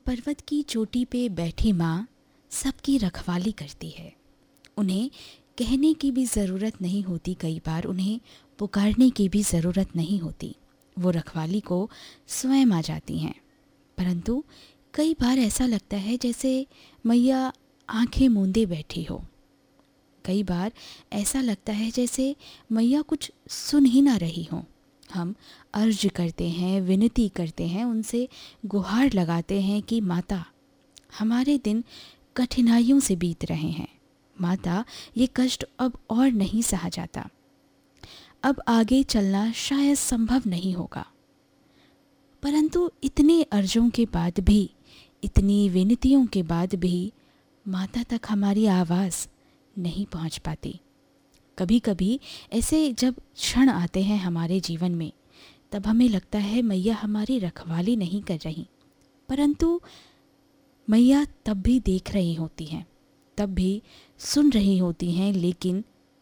पर्वत की चोटी पे बैठी माँ सबकी रखवाली करती है। उन्हें कहने की भी ज़रूरत नहीं होती, कई बार उन्हें पुकारने की भी ज़रूरत नहीं होती। वो रखवाली को स्वयं आ जाती हैं। परंतु कई बार ऐसा लगता है जैसे मैया आंखें मूंदे बैठी हो। कई बार ऐसा लगता है जैसे मैया कुछ सुन ही ना रही हो। हम अर्ज करते हैं, विनती करते हैं, उनसे गुहार लगाते हैं कि माता, हमारे दिन कठिनाइयों से बीत रहे हैं। माता, ये कष्ट अब और नहीं सहा जाता। अब आगे चलना शायद संभव नहीं होगा। परंतु इतने अर्जों के बाद भी, इतनी विनतियों के बाद भी माता तक हमारी आवाज़ नहीं पहुंच पाती। कभी कभी ऐसे जब क्षण आते हैं हमारे जीवन में, तब हमें लगता है मैया हमारी रखवाली नहीं कर रही। परंतु मैया तब भी देख रही होती हैं, तब भी सुन रही होती हैं। लेकिन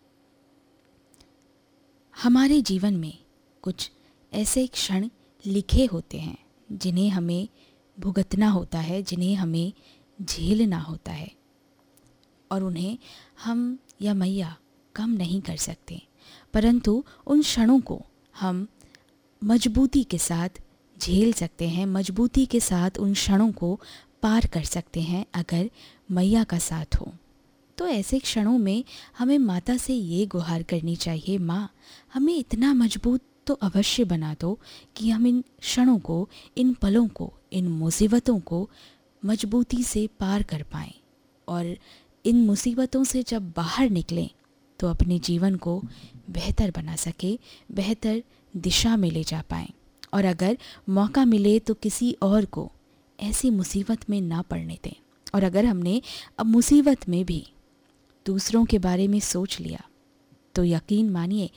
हमारे जीवन में कुछ ऐसे क्षण लिखे होते हैं जिन्हें हमें भुगतना होता है, जिन्हें हमें झेलना होता है, और उन्हें हम या मैया कम नहीं कर सकते। परंतु उन क्षणों को हम मजबूती के साथ झेल सकते हैं, मजबूती के साथ उन क्षणों को पार कर सकते हैं अगर मैया का साथ हो। तो ऐसे क्षणों में हमें माता से ये गुहार करनी चाहिए, माँ, हमें इतना मजबूत तो अवश्य बना दो कि हम इन क्षणों को, इन पलों को, इन मुसीबतों को मजबूती से पार कर पाएं, और इन मुसीबतों से जब बाहर निकलें तो अपने जीवन को बेहतर बना सके, बेहतर दिशा में ले जा पाएं। और अगर मौका मिले तो किसी और को ऐसी मुसीबत में ना पड़ने दें। और अगर हमने अब मुसीबत में भी दूसरों के बारे में सोच लिया तो यकीन मानिए